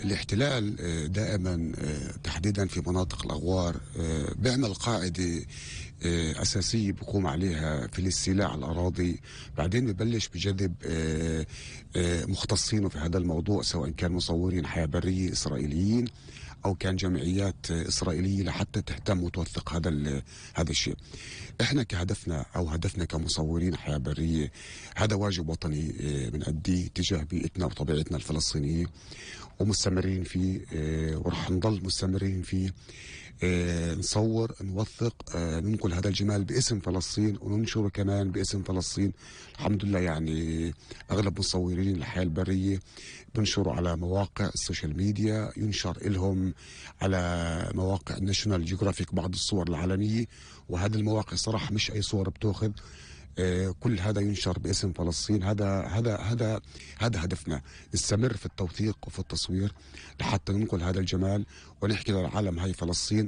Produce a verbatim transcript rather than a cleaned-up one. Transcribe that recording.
الاحتلال آه، دائما آه، تحديدا في مناطق الأغوار آه، بيعمل قاعدة آه، أساسية بقوم عليها في الاستيلاء على الأراضي. بعدين ببلش بجذب آه، آه، مختصين في هذا الموضوع، سواء كان مصورين حياة برية إسرائيليين أو كان جمعيات آه، إسرائيلية لحتى تهتم وتوثق هذا ال- هذا الشيء. احنا كهدفنا او هدفنا كمصورين حياة برية، هذا واجب وطني آه، بنأديه تجاه بيئتنا وطبيعتنا الفلسطينية، ومستمرين فيه آه، ورح نضل مستمرين فيه. آه، نصور، نوثق، آه، ننقل هذا الجمال باسم فلسطين وننشره كمان باسم فلسطين. الحمد لله يعني اغلب مصورين الحياة البرية بنشروا على مواقع السوشيال ميديا، ينشر إلهم على مواقع الناشونال جيوغرافيك بعض الصور العالمية، وهذه المواقع صراحة مش أي صور بتاخذ. آه، كل هذا ينشر باسم فلسطين. هذا هذا هذا هذا هدفنا، نستمر في التوثيق وفي التصوير لحتى ننقل هذا الجمال ونحكي للعالم هاي فلسطين.